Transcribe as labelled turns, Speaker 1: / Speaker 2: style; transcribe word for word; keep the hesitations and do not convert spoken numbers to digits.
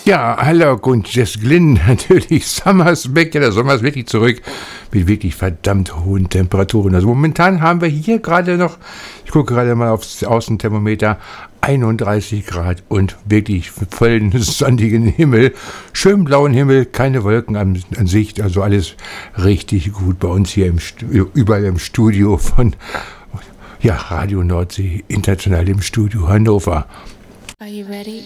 Speaker 1: Ja, Hallock und Jess Glynn, natürlich Summer's back, ja, der Sommer ist wirklich zurück mit wirklich verdammt hohen Temperaturen. Also momentan haben wir hier gerade noch, ich gucke gerade mal aufs Außenthermometer, einunddreißig Grad und wirklich vollen sonnigen Himmel, schön blauen Himmel, keine Wolken an, an Sicht, also alles richtig gut bei uns hier im Studio, überall im Studio von ja, Radio Nordsee, international im Studio Hannover.
Speaker 2: Are you ready?